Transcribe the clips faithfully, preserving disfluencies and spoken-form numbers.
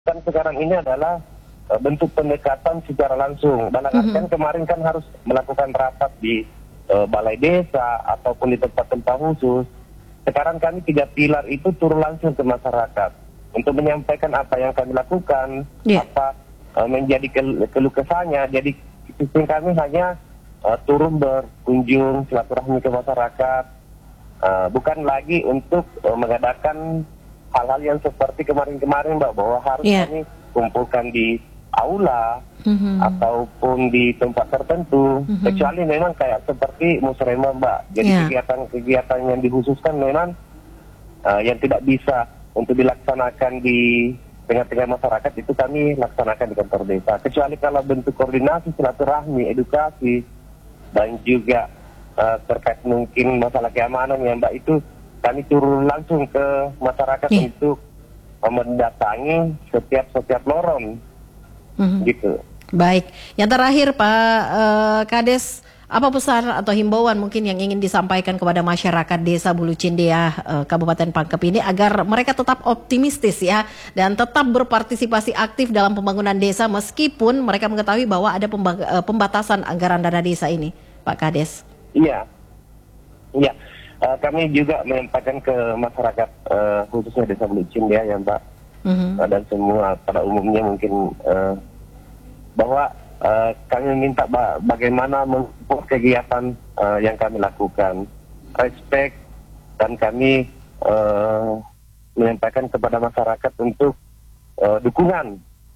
kan sekarang ini adalah uh, bentuk pendekatan secara langsung. Dalam artian Mhm. kemarin kan harus melakukan rapat di uh, balai desa ataupun di tempat-tempat khusus. Sekarang kami tiga pilar itu turun langsung ke masyarakat untuk menyampaikan apa yang kami lakukan, Yeah. apa uh, menjadi kel- keluh kesahnya. Jadi sistem kami hanya uh, turun berkunjung silaturahmi ke masyarakat, uh, bukan lagi untuk uh, mengadakan hal-hal yang seperti kemarin-kemarin, Mbak, bahwa harus Yeah. kami kumpulkan di aula Mhm. ataupun di tempat tertentu, Mhm. kecuali memang kayak seperti musrema, Mbak. Jadi Yeah. kegiatan-kegiatan yang dikhususkan memang uh, yang tidak bisa untuk dilaksanakan di tengah-tengah masyarakat itu kami laksanakan di kantor desa. Kecuali kalau bentuk koordinasi, silaturahmi, edukasi, dan juga uh, terkait mungkin masalah keamanan ya, Mbak, itu kami turun langsung ke masyarakat Yeah. untuk uh, mendatangi setiap setiap lorong, Mhm. gitu. Baik, yang terakhir Pak eh, Kades, apa pesan atau himbauan mungkin yang ingin disampaikan kepada masyarakat Desa Bulu Cindea, eh, Kabupaten Pangkep ini agar mereka tetap optimistis ya dan tetap berpartisipasi aktif dalam pembangunan desa meskipun mereka mengetahui bahwa ada pemba- eh, pembatasan anggaran dana desa ini, Pak Kades. Iya, iya. Uh, kami juga menyampaikan ke masyarakat uh, khususnya Desa Bulu Cindea ya, Mbak, Mhm. uh, dan semua pada umumnya mungkin uh, bahwa uh, kami minta ba- bagaimana mensupport kegiatan uh, yang kami lakukan, respect, dan kami uh, menyampaikan kepada masyarakat untuk uh, dukungan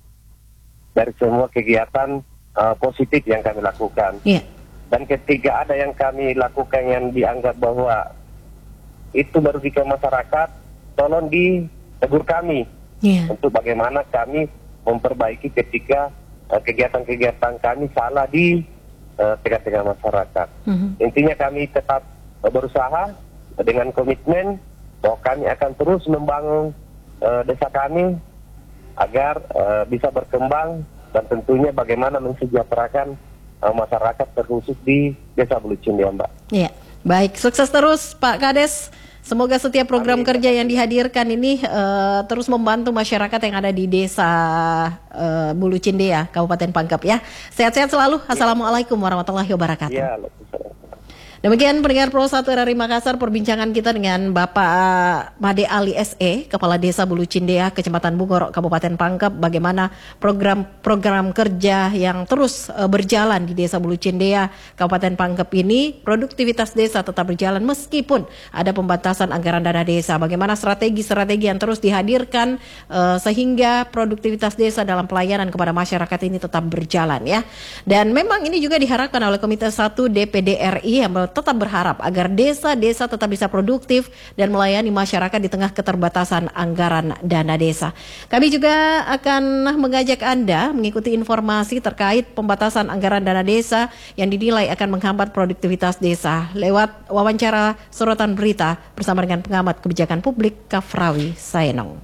dari semua kegiatan uh, positif yang kami lakukan. Iya. Dan ketika ada yang kami lakukan yang dianggap bahwa itu merugikan masyarakat, tolong ditegur kami Iya. untuk bagaimana kami memperbaiki ketika uh, kegiatan-kegiatan kami salah di uh, tengah-tengah masyarakat. Mhm. Intinya kami tetap uh, berusaha dengan komitmen bahwa kami akan terus membangun uh, desa kami agar uh, bisa berkembang dan tentunya bagaimana mensejahterakan uh, masyarakat terkhusus di Desa Bulu Cindea, Mbak. Iya, baik. Sukses terus Pak Kades. Semoga setiap program Amin. kerja yang dihadirkan ini eh, terus membantu masyarakat yang ada di Desa eh, Bulu Cindea, Kabupaten Pangkep ya. Sehat-sehat selalu. Assalamualaikum warahmatullahi wabarakatuh. Ya, Waalaikumsalam. Demikian pendengar Pro satu R R I Makassar, perbincangan kita dengan Bapak Made Ali S E, Kepala Desa Bulu Cindea, Kecamatan Bungorok, Kabupaten Pangkep, bagaimana program-program kerja yang terus uh, berjalan di Desa Bulu Cindea, Kabupaten Pangkep ini, produktivitas desa tetap berjalan meskipun ada pembatasan anggaran dana desa, bagaimana strategi-strategi yang terus dihadirkan uh, sehingga produktivitas desa dalam pelayanan kepada masyarakat ini tetap berjalan ya. Dan memang ini juga diharapkan oleh Komite satu D P D R I yang tetap berharap agar desa-desa tetap bisa produktif dan melayani masyarakat di tengah keterbatasan anggaran dana desa. Kami juga akan mengajak Anda mengikuti informasi terkait pembatasan anggaran dana desa yang dinilai akan menghambat produktivitas desa lewat wawancara sorotan berita bersama dengan pengamat kebijakan publik Kafrawi Saenong.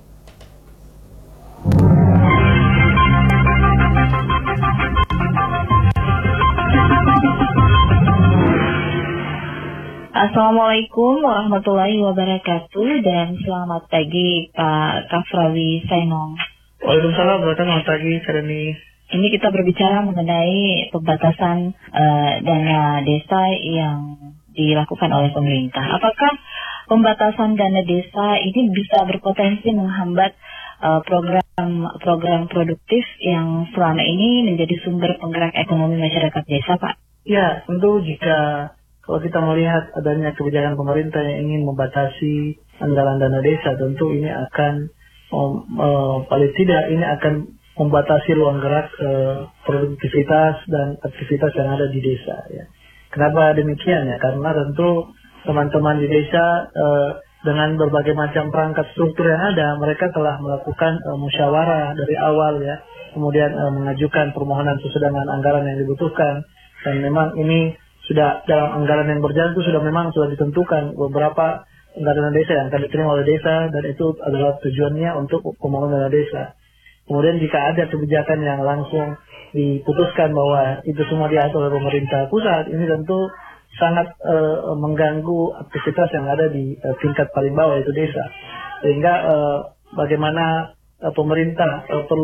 Assalamualaikum warahmatullahi wabarakatuh dan selamat pagi Pak Kafrawi Saenong. Waalaikumsalam warahmatullahi wabarakatuh, Kareni. Ini kita berbicara mengenai pembatasan uh, dana desa yang dilakukan oleh pemerintah. Apakah pembatasan dana desa ini bisa berpotensi menghambat uh, program program produktif yang selama ini menjadi sumber penggerak ekonomi masyarakat desa, Pak? Ya, tentu jika kalau kita melihat adanya kebijakan pemerintah yang ingin membatasi anggaran dana desa, tentu ini akan um, uh, paling tidak ini akan membatasi ruang gerak uh, produktivitas dan aktivitas yang ada di desa. Ya. Kenapa demikian ya? Karena tentu teman-teman di desa uh, dengan berbagai macam perangkat struktur yang ada, mereka telah melakukan uh, musyawarah dari awal ya, kemudian uh, mengajukan permohonan sesuai dengan anggaran yang dibutuhkan, dan memang ini sudah dalam anggaran yang berjalan itu sudah memang sudah ditentukan beberapa anggaran desa yang akan diterima oleh desa, dan itu adalah tujuannya untuk pembangunan dana desa. Kemudian jika ada kebijakan yang langsung diputuskan bahwa itu semua diatur oleh pemerintah pusat, ini tentu sangat uh, mengganggu aktivitas yang ada di uh, tingkat paling bawah, yaitu desa. Sehingga uh, bagaimana uh, pemerintah uh, perlu